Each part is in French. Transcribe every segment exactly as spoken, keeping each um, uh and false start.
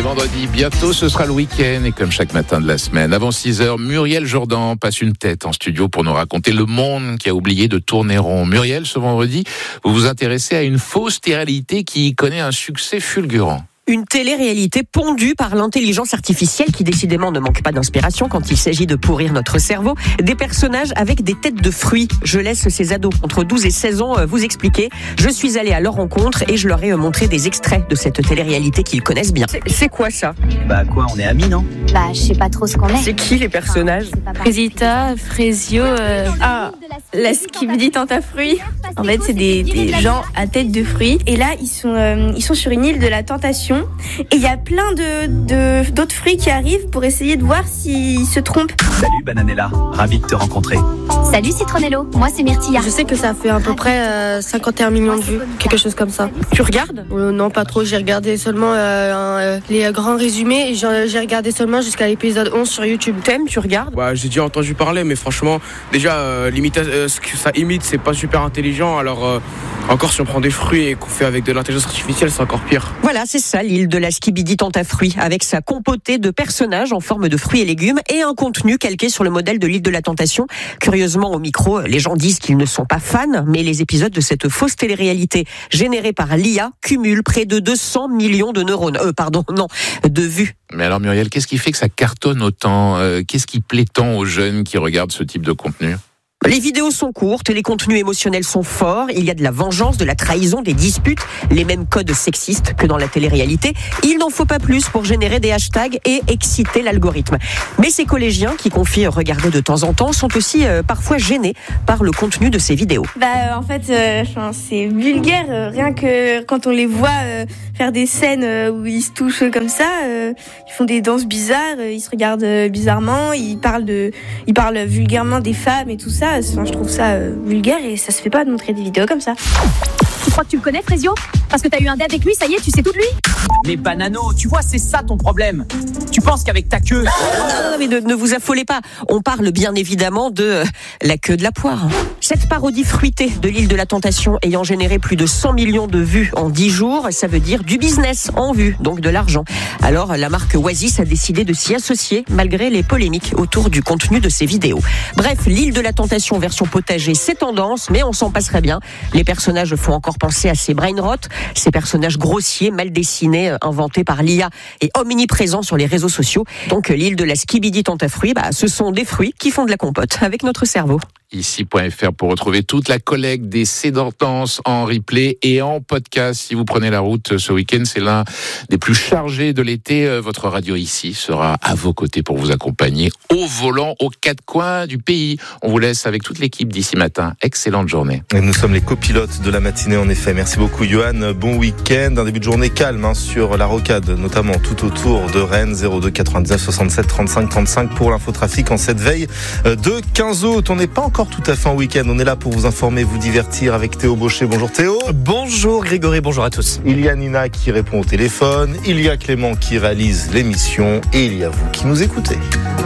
vendredi, bientôt ce sera le week-end et comme chaque matin de la semaine, avant six heures, Muriel Jourdan passe une tête en studio pour nous raconter le monde qui a oublié de tourner rond. Muriel, ce vendredi, vous vous intéressez à une fausse télé-réalité qui connaît un succès fulgurant. Une télé-réalité pondue par l'intelligence artificielle qui décidément ne manque pas d'inspiration quand il s'agit de pourrir notre cerveau. Des personnages avec des têtes de fruits. Je laisse ces ados entre douze et seize ans vous expliquer. Je suis allée à leur rencontre et je leur ai montré des extraits de cette télé-réalité qu'ils connaissent bien. C'est, c'est quoi ça ? Bah quoi, on est amis, non ? Bah je sais pas trop ce qu'on est. C'est qui les personnages ? Frésita, Frésio, euh... ah, la skibidi tente à fruits. En fait, c'est des, des gens à tête de fruits. Et là, ils sont, euh, ils sont sur une île de la tentation. Et il y a plein de, de, d'autres fruits qui arrivent pour essayer de voir s'ils se trompent. Salut Bananella, ravi de te rencontrer. Salut Citronello, moi c'est Myrtilla. Je sais que ça fait à peu près euh, cinquante et un millions de vues, quelque chose comme ça. Tu regardes ? euh, Non, pas trop, j'ai regardé seulement euh, euh, les grands résumés et j'ai, j'ai regardé seulement jusqu'à l'épisode onze sur YouTube. T'aimes, tu regardes ? Bah, j'ai déjà entendu parler, mais franchement, déjà, euh, euh, ce que ça imite, c'est pas super intelligent, alors euh, encore si on prend des fruits et qu'on fait avec de l'intelligence artificielle, c'est encore pire. Voilà, c'est ça, l'île de la skibidi tente à fruits, avec sa compotée de personnages en forme de fruits et légumes et un contenu calqué sur le modèle de l'île de la tentation. Curieusement, au micro, les gens disent qu'ils ne sont pas fans, mais les épisodes de cette fausse télé-réalité générée par l'I A cumulent près de deux cents millions de neurones, euh, pardon, non, de vues. Mais alors Muriel, qu'est-ce qui fait que ça cartonne autant ? euh, Qu'est-ce qui plaît tant aux jeunes qui regardent ce type de contenu ? Les vidéos sont courtes, les contenus émotionnels sont forts, il y a de la vengeance, de la trahison, des disputes, les mêmes codes sexistes que dans la télé-réalité. Il n'en faut pas plus pour générer des hashtags et exciter l'algorithme. Mais ces collégiens qui confient regarder de temps en temps sont aussi euh, parfois gênés par le contenu de ces vidéos. Bah en fait, euh, c'est vulgaire, euh, rien que quand on les voit euh, faire des scènes euh, où ils se touchent comme ça, euh, ils font des danses bizarres, euh, ils se regardent euh, bizarrement, ils parlent de, ils parlent vulgairement des femmes et tout ça. Enfin, je trouve ça euh, vulgaire et ça se fait pas de montrer des vidéos comme ça. Tu crois que tu le connais, Frésio ? Parce que t'as eu un dé avec lui, ça y est, tu sais tout de lui ? Mais Banano, tu vois, c'est ça ton problème. Tu penses qu'avec ta queue... Non, mais ne, ne vous affolez pas. On parle bien évidemment de euh, la queue de la poire. Cette parodie fruitée de l'île de la tentation ayant généré plus de cent millions de vues en dix jours, ça veut dire du business en vue, donc de l'argent. Alors, la marque Oasis a décidé de s'y associer malgré les polémiques autour du contenu de ces vidéos. Bref, l'île de la tentation version potager, c'est tendance, mais on s'en passerait bien. Les personnages font encore penser à ces brain rot, ces personnages grossiers, mal dessinés, inventés par l'I A et omniprésents sur les réseaux sociaux. Donc l'île de la skibidi tente à fruits, bah, ce sont des fruits qui font de la compote avec notre cerveau. Ici point F R pour retrouver toute la collecte des Sédantenses en replay et en podcast. Si vous prenez la route ce week-end, c'est l'un des plus chargés de l'été. Votre radio ici sera à vos côtés pour vous accompagner au volant aux quatre coins du pays. On vous laisse avec toute l'équipe d'ici matin. Excellente journée. Et nous sommes les copilotes de la matinée en effet. Merci beaucoup Johan. Bon week-end. Un début de journée calme hein, sur la rocade, notamment tout autour de Rennes. zéro deux quatre-vingt-dix-neuf soixante-sept trente-cinq trente-cinq pour l'infotrafic en cette veille de quinze août. On n'est pas encore tout à fait en week-end. On est là pour vous informer, vous divertir avec Théo Baucher. Bonjour Théo. Bonjour Grégory, bonjour à tous. Il y a Nina qui répond au téléphone, il y a Clément qui réalise l'émission et il y a vous qui nous écoutez.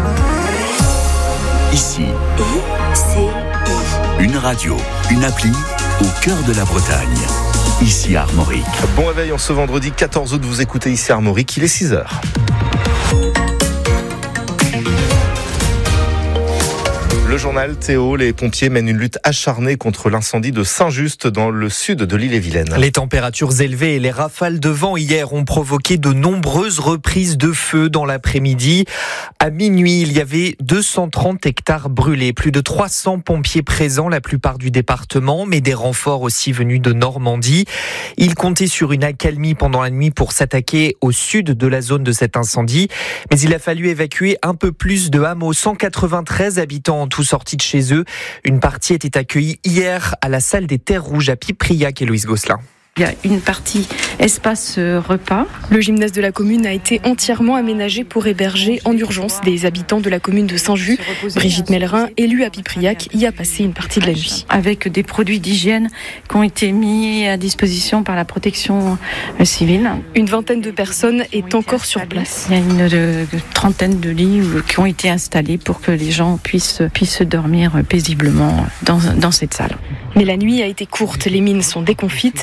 Ici, une radio, une appli au cœur de la Bretagne. Ici Armorique. Bon réveil en ce vendredi quatorze août, vous écoutez ici Armorique, il est six heures. Le journal Théo, les pompiers mènent une lutte acharnée contre l'incendie de Saint-Just dans le sud de l'île-et-Vilaine. Les températures élevées et les rafales de vent hier ont provoqué de nombreuses reprises de feu dans l'après-midi. À minuit, il y avait deux cent trente hectares brûlés, plus de trois cents pompiers présents, la plupart du département, mais des renforts aussi venus de Normandie. Ils comptaient sur une accalmie pendant la nuit pour s'attaquer au sud de la zone de cet incendie. Mais il a fallu évacuer un peu plus de hameaux, cent quatre-vingt-treize habitants en tout sortis de chez eux. Une partie était accueillie hier à la salle des Terres Rouges à Pipriac et Louise Gosselin. Il y a une partie espace repas. Le gymnase de la commune a été entièrement aménagé pour héberger en urgence des habitants de la commune de Saint-Just. Brigitte Mellerin, élue à Pipriac, y a passé une partie de la nuit. Avec des produits d'hygiène qui ont été mis à disposition par la protection civile. Une vingtaine de personnes est encore sur place. Il y a une de, trentaine de lits qui ont été installés pour que les gens puissent, puissent dormir paisiblement dans, dans cette salle. Mais la nuit a été courte, les mines sont déconfites. Ça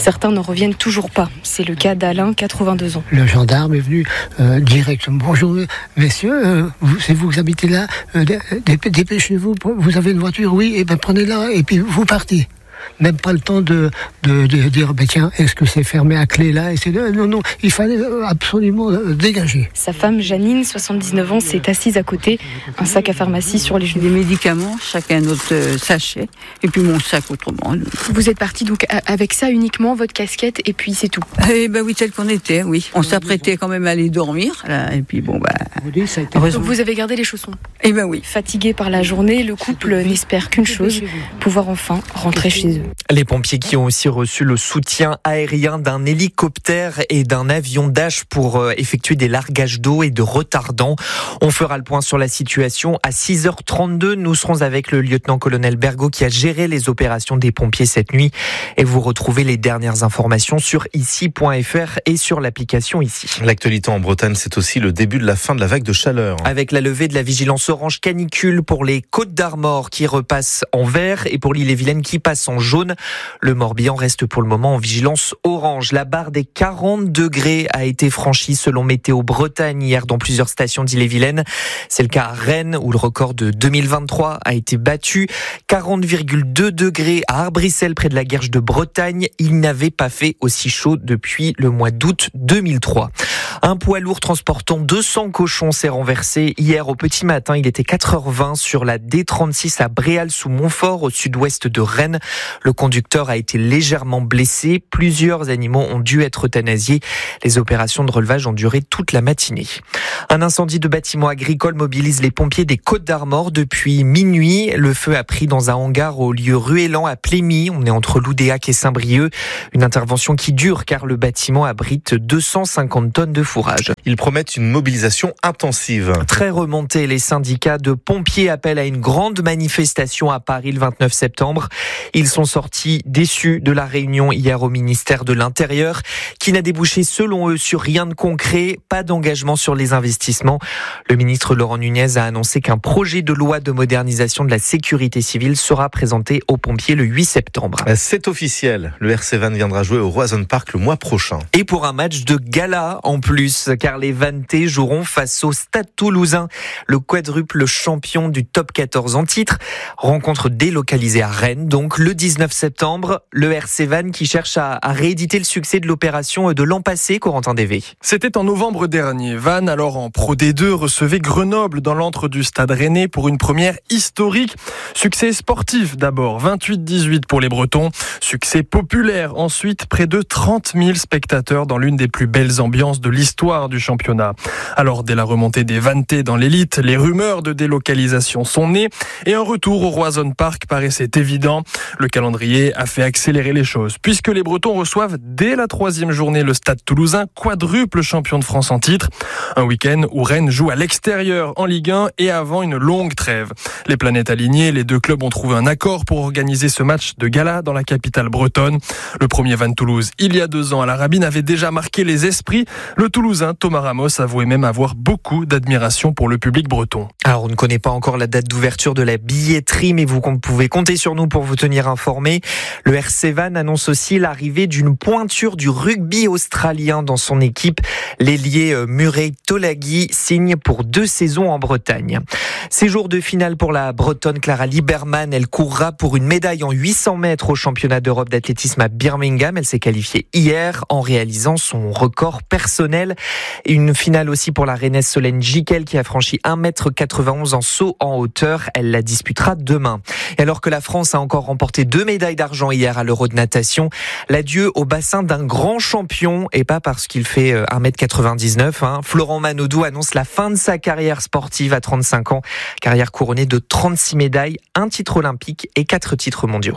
Certains n'en reviennent toujours pas. C'est le cas d'Alain, quatre-vingt-deux ans. Le gendarme est venu euh, directement. Bonjour messieurs, euh, vous, c'est vous qui habitez là, euh, dépêchez-vous, vous avez une voiture, oui, et ben prenez-la et puis vous partez. Même pas le temps de, de, de dire bah tiens, est-ce que c'est fermé à clé là et c'est non non, il fallait absolument dégager. Sa femme Janine, soixante-dix-neuf ans, s'est assise à côté, un sac à pharmacie sur les genoux. Des médicaments, chacun notre euh, sachet, et puis mon sac autrement. Vous êtes parti donc avec ça uniquement, votre casquette, et puis c'est tout. Eh ben oui, tel qu'on était, oui. On s'apprêtait quand même à aller dormir, là, et puis bon bah. Donc vous avez gardé les chaussons. Eh ben oui. Fatigué par la journée, le couple n'espère qu'une chose, pouvoir enfin rentrer chez eux. Les pompiers qui ont aussi reçu le soutien aérien d'un hélicoptère et d'un avion Dash pour effectuer des largages d'eau et de retardants. On fera le point sur la situation à six heures trente-deux. Nous serons avec le lieutenant-colonel Bergot qui a géré les opérations des pompiers cette nuit. Et vous retrouvez les dernières informations sur ici point f r et sur l'application Ici. L'actualité en Bretagne, c'est aussi le début de la fin de la vague de chaleur. Avec la levée de la vigilance orange canicule pour les Côtes d'Armor qui repassent en vert et pour l'île-et-Vilaine qui passe en jaune. Le Morbihan reste pour le moment en vigilance orange. La barre des quarante degrés a été franchie selon Météo Bretagne hier dans plusieurs stations d'Ille-et-Vilaine. C'est le cas à Rennes où le record de deux mille vingt-trois a été battu. quarante virgule deux degrés à Arbrissel près de la Guerche de Bretagne. Il n'avait pas fait aussi chaud depuis le mois d'août deux mille trois. Un poids lourd transportant deux cents cochons s'est renversé hier au petit matin. Il était quatre heures vingt sur la D trente-six à Bréal-sous-Montfort au sud-ouest de Rennes. Le conducteur a été légèrement blessé. Plusieurs animaux ont dû être euthanasiés. Les opérations de relevage ont duré toute la matinée. Un incendie de bâtiment agricole mobilise les pompiers des Côtes d'Armor depuis minuit. Le feu a pris dans un hangar au lieu Ruellan à Plémy. On est entre Loudéac et Saint-Brieuc. Une intervention qui dure car le bâtiment abrite deux cent cinquante tonnes de fourrage. Ils promettent une mobilisation intensive. Très remonté, les syndicats de pompiers appellent à une grande manifestation à Paris le vingt-neuf septembre. Ils sont sortis déçus de la réunion hier au ministère de l'Intérieur qui n'a débouché selon eux sur rien de concret, pas d'engagement sur les investissements. Le ministre Laurent Nunez a annoncé qu'un projet de loi de modernisation de la sécurité civile sera présenté aux pompiers le huit septembre. C'est officiel, le R C Vannes viendra jouer au Roison Park le mois prochain. Et pour un match de gala en plus, car les Vannetais joueront face au Stade Toulousain, le quadruple champion du top quatorze en titre. Rencontre délocalisée à Rennes, donc le dix-neuf septembre, le R C Vannes qui cherche à, à rééditer le succès de l'opération de l'an passé, Corentin Dévé. C'était en novembre dernier. Vannes, alors en Pro D deux, recevait Grenoble dans l'antre du Stade Rennais pour une première historique. Succès sportif d'abord, vingt-huit dix-huit pour les Bretons. Succès populaire ensuite, près de trente mille spectateurs dans l'une des plus belles ambiances de l'histoire du championnat. Alors dès la remontée des Vannetais dans l'élite, les rumeurs de délocalisation sont nées et un retour au Roison Park paraissait évident. Le calendrier a fait accélérer les choses puisque les Bretons reçoivent dès la troisième journée le Stade Toulousain, quadruple champion de France en titre. Un week-end où Rennes joue à l'extérieur en Ligue un et avant une longue trêve. Les planètes alignées, les deux clubs ont trouvé un accord pour organiser ce match de gala dans la capitale bretonne. Le premier Vannes-Toulouse, il y a deux ans à la Rabine, avait déjà marqué les esprits. Le Toulousain Thomas Ramos avouait même avoir beaucoup d'admiration pour le public breton. Alors on ne connaît pas encore la date d'ouverture de la billetterie, mais vous pouvez compter sur nous pour vous tenir informés. Le R C Vannes annonce aussi l'arrivée d'une pointure du rugby australien dans son équipe. L'ailier Murray Tolagi signe pour deux saisons en Bretagne. Séjour de finale pour la Bretonne Clara Liberman. Elle courra pour une médaille en huit cents mètres au championnat d'Europe d'athlétisme à Birmingham. Elle s'est qualifiée hier en réalisant son record personnel. Une finale aussi pour la Rennaise Solène Giquel qui a franchi un mètre quatre-vingt-onze en saut en hauteur. Elle la disputera demain. Et alors que la France a encore remporté deux médailles d'argent hier à l'Euro de natation, l'adieu au bassin d'un grand champion, et pas parce qu'il fait un mètre quatre-vingt-dix-neuf. Hein. Florent Manodou annonce la fin de sa carrière sportive à trente-cinq ans. Carrière couronnée de trente-six médailles, un titre olympique et quatre titres mondiaux.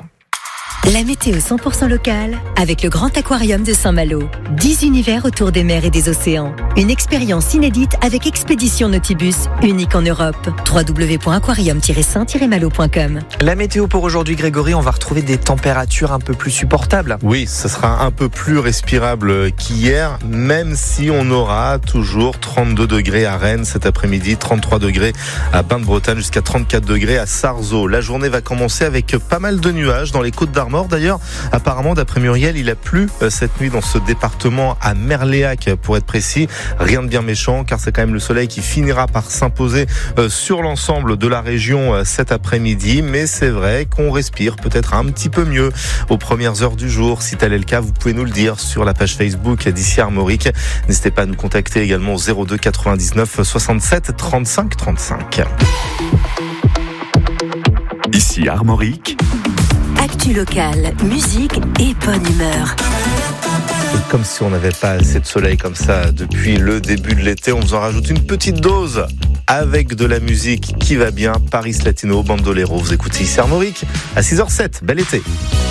La météo cent pour cent locale avec le Grand Aquarium de Saint-Malo. dix univers autour des mers et des océans. Une expérience inédite avec Expédition Nautibus, unique en Europe. w w w point aquarium tiret saint tiret malo point com. La météo pour aujourd'hui, Grégory, on va retrouver des températures un peu plus supportables. Oui, ce sera un peu plus respirable qu'hier, même si on aura toujours trente-deux degrés à Rennes cet après-midi, trente-trois degrés à Bain-de-Bretagne, jusqu'à trente-quatre degrés à Sarzeau. La journée va commencer avec pas mal de nuages dans les Côtes d'Armor. Armor. D'ailleurs, apparemment, d'après Muriel, il a plu cette nuit dans ce département à Merléac, pour être précis. Rien de bien méchant, car c'est quand même le soleil qui finira par s'imposer sur l'ensemble de la région cet après-midi. Mais c'est vrai qu'on respire peut-être un petit peu mieux aux premières heures du jour. Si tel est le cas, vous pouvez nous le dire sur la page Facebook d'Ici Armorique. N'hésitez pas à nous contacter également au zéro deux quatre-vingt-dix-neuf soixante-sept trente-cinq trente-cinq. Ici Armorique. Actu locale, musique et bonne humeur. Et comme si on n'avait pas assez de soleil comme ça depuis le début de l'été, on vous en rajoute une petite dose avec de la musique qui va bien. Paris Latino, Bandolero. Vous écoutez Ici Armorique à six heures zéro sept. Bel été.